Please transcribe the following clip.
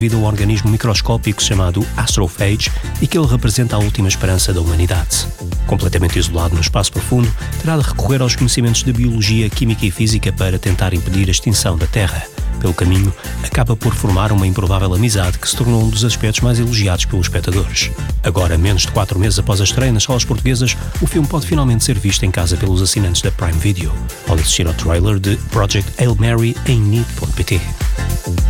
devido a um organismo microscópico chamado Astrophage e que ele representa a última esperança da humanidade. Completamente isolado no espaço profundo, terá de recorrer aos conhecimentos de biologia, química e física para tentar impedir a extinção da Terra. Pelo caminho, acaba por formar uma improvável amizade que se tornou um dos aspectos mais elogiados pelos espectadores. Agora, menos de 4 meses após a estreia nas salas portuguesas, o filme pode finalmente ser visto em casa pelos assinantes da Prime Video. Pode assistir ao trailer de Project Hail Mary em need.pt.